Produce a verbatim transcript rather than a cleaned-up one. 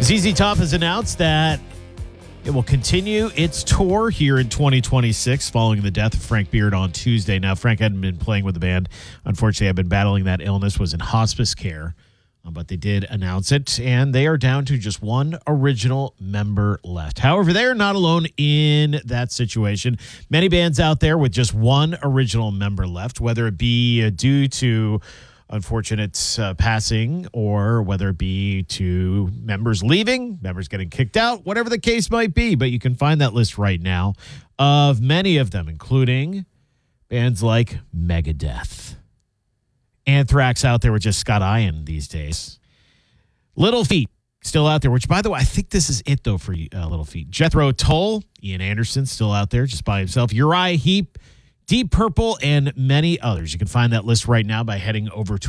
Z Z Top has announced that it will continue its tour here in twenty twenty-six following the death of Frank Beard on Tuesday. Now, Frank hadn't been playing with the band. Unfortunately, I've been battling that illness, was in hospice care, uh, but they did announce it, and they are down to just one original member left. However, they are not alone in that situation. Many bands out there with just one original member left, whether it be uh, due to unfortunate uh, passing or whether it be to members leaving, members getting kicked out, whatever the case might be. But you can find that list right now of many of them, including bands like Megadeth. Anthrax out there with just Scott Ian these days. Little Feat still out there, which, by the way, I think this is it, though, for uh, Little Feat. Jethro Tull, Ian Anderson still out there just by himself. Uriah Heep, Deep Purple, and many others. You can find that list right now by heading over to